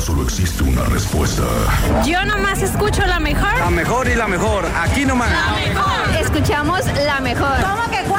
solo existe una respuesta. Yo nomás escucho la mejor. La mejor y la mejor. Aquí nomás. La mejor. Escuchamos la mejor. ¿Cómo que cuál?